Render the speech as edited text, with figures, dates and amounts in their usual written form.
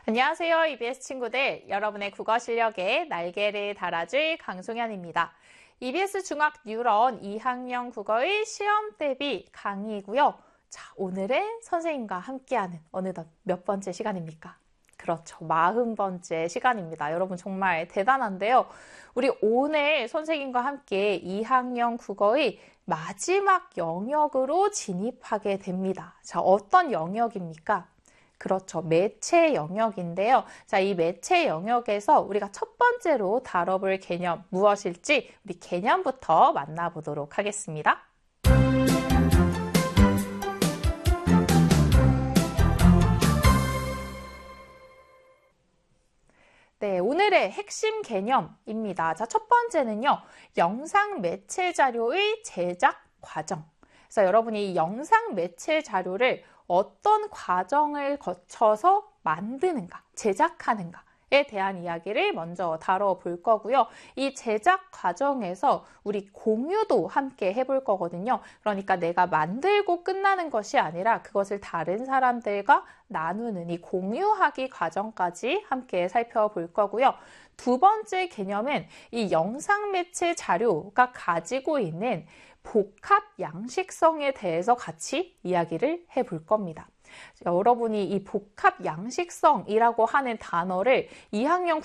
안녕하세요, EBS 친구들. 여러분의 국어 실력에 날개를 달아줄 강송현입니다. EBS 중학 뉴런 2학년 국어의 시험 대비 강의이고요. 자, 오늘은 선생님과 함께하는 어느덧 몇 번째 시간입니까? 그렇죠, 40번째 시간입니다. 여러분 정말 대단한데요. 우리 오늘 선생님과 함께 2학년 국어의 마지막 영역으로 진입하게 됩니다. 자, 어떤 영역입니까? 그렇죠, 매체 영역인데요. 자, 이 매체 영역에서 우리가 첫 번째로 다뤄볼 개념 무엇일지 우리 개념부터 만나보도록 하겠습니다. 네, 오늘의 핵심 개념입니다. 자, 첫 번째는요, 영상 매체 자료의 제작 과정. 그래서 여러분이 이 영상 매체 자료를 어떤 과정을 거쳐서 만드는가, 제작하는가에 대한 이야기를 먼저 다뤄볼 거고요. 이 제작 과정에서 우리 공유도 함께 해볼 거거든요. 그러니까 내가 만들고 끝나는 것이 아니라 그것을 다른 사람들과 나누는 이 공유하기 과정까지 함께 살펴볼 거고요. 두 번째 개념은 이 영상 매체 자료가 가지고 있는 복합 양식성에 대해서 같이 이야기를 해볼 겁니다. 여러분이 이 복합 양식성이라고 하는 단어를 2학년